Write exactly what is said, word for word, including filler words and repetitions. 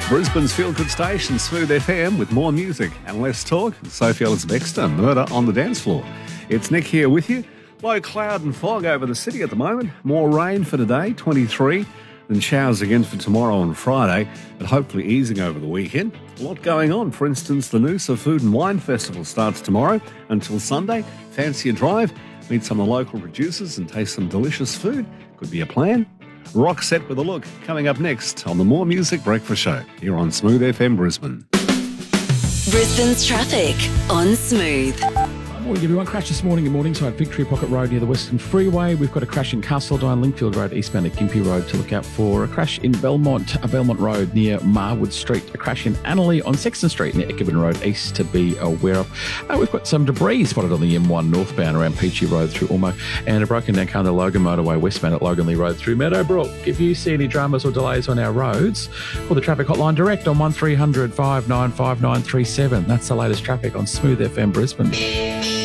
Brisbane's feel-good station, Smooth F M, with more music and less talk. Sophie Ellis-Bextor, Murder on the Dance Floor. It's Nick here with you. Low cloud and fog over the city at the moment. More rain for today, twenty-three. Then showers again for tomorrow and Friday, but hopefully easing over the weekend. A lot going on. For instance, the Noosa Food and Wine Festival starts tomorrow until Sunday. Fancy a drive, meet some of the local producers and taste some delicious food. Could be a plan. Rock set with a look, coming up next on the More Music Breakfast Show here on Smooth F M Brisbane. Brisbane's traffic on Smooth. Morning everyone. Crash this morning in Morningside, Victoria Pocket Road near the Western Freeway. We've got a crash in Castledine, Linkfield Road, eastbound at Gympie Road to look out for. A crash in Belmont, uh, Belmont Road near Marwood Street. A crash in Annerley on Sexton Street near Eckerman Road east to be aware of. Uh, we've got some debris spotted on the M one northbound around Peachy Road through Ormo, and a broken down car on the Logan Motorway westbound at Loganley Road through Meadowbrook. If you see any dramas or delays on our roads, call the traffic hotline direct on one three hundred, five nine five nine three seven. That's the latest traffic on Smooth F M Brisbane.